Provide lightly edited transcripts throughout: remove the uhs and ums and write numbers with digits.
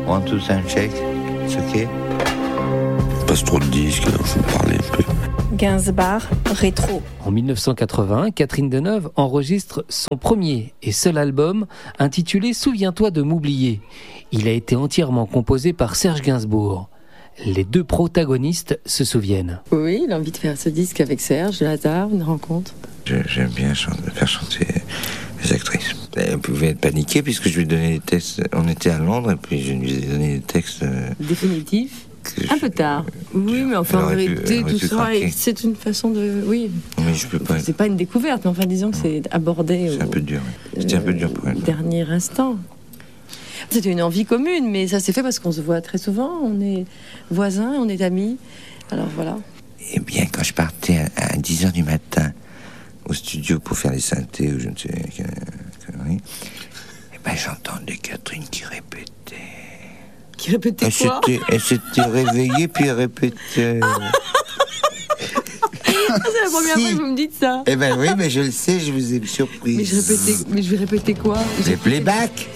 One, two, sound check. It's okay. Passe trop de disques, alors je vais parler un peu. Gainsbourg, rétro. En 1980, Catherine Deneuve enregistre son premier et seul album intitulé « Souviens-toi de m'oublier ». Il a été entièrement composé par Serge Gainsbourg. Les deux protagonistes se souviennent. Oui, il a envie de faire ce disque avec Serge, le hasard, une rencontre. J'aime bien faire chanter les actrices. Elle pouvait être paniquée puisque je lui donnais des textes. On était à Londres et puis je lui ai donné des textes... Définitifs. Un peu tard. Oui, mais enfin, en vérité, tout ça, c'est une façon de... Oui. Mais je peux pas... C'est pas une découverte, mais enfin, disons que c'est abordé... C'est un peu dur. C'était un peu dur pour elle. Dernier instant. C'était une envie commune, mais ça s'est fait parce qu'on se voit très souvent. On est voisins, on est amis. Alors voilà. Eh bien, quand je partais à 10h du matin au studio pour faire les synthés ou je ne sais quelle connerie, eh ben, j'entendais Catherine qui répétait. Qui répétait quoi ? Elle s'était réveillée puis elle répétait. C'est la première fois que vous me dites ça. Eh ben oui, mais je le sais, je vous ai surprise. Mais je vais répéter quoi ? Les playbacks.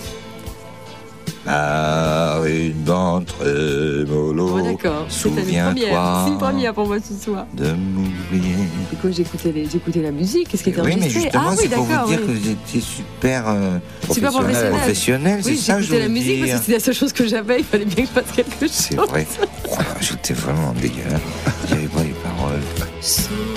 Ah, une bande mollo. Oh, d'accord. Souviens-toi. C'est une première pour moi ce soir. De m'oublier. Du coup, j'écoutais la musique. Qu'est-ce qui était Oui, enregistré ? mais justement, c'est pour vous dire oui. que vous étiez super professionnel. C'est Oui, ça que je j'écoutais veux la musique dire. parce que c'était la seule chose que j'avais. Il fallait bien que je fasse quelque chose. C'est vrai. Oh, j'étais vraiment dégueulasse. Il n'y avait pas les paroles.